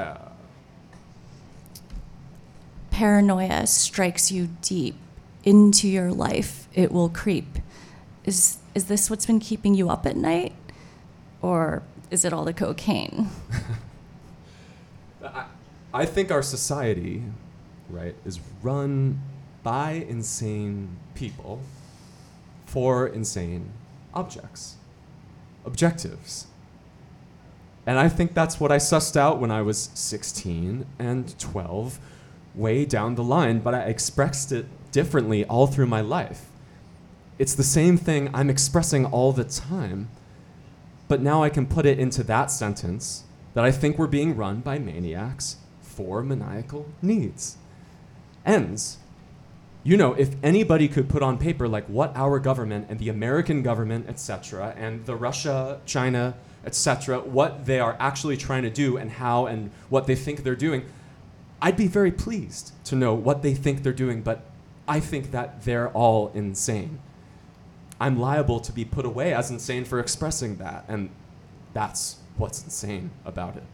Yeah. Paranoia strikes you deep into your life. It will creep. Is this what's been keeping you up at night? Or is it all the cocaine? I think our society, right, is run by insane people for insane objectives. And I think that's what I sussed out when I was 16 and 12, way down the line, but I expressed it differently all through my life. It's the same thing I'm expressing all the time, but now I can put it into that sentence that I think we're being run by maniacs for maniacal needs. Ends. You know, if anybody could put on paper like what our government and the American government, etc., and the Russia, China, etc., what they are actually trying to do and how and what they think they're doing, I'd be very pleased to know what they think they're doing, but I think that they're all insane. I'm liable to be put away as insane for expressing that, and that's what's insane about it.